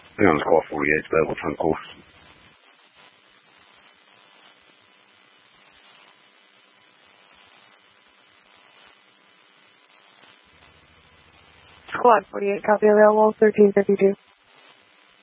Hang on, squad 48, available phone call. Squad 48, copy available, 1352.